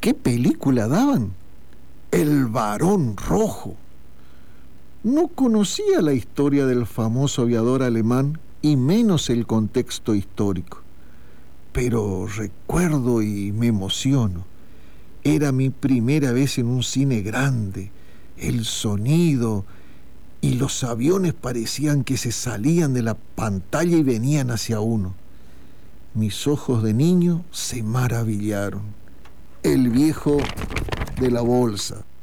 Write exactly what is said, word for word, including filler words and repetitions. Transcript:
qué película daban? El Barón Rojo. No conocía la historia del famoso aviador alemán y menos el contexto histórico. Pero recuerdo y me emociono. Era mi primera vez en un cine grande. El sonido y los aviones parecían que se salían de la pantalla y venían hacia uno. Mis ojos de niño se maravillaron. El viejo de la bolsa.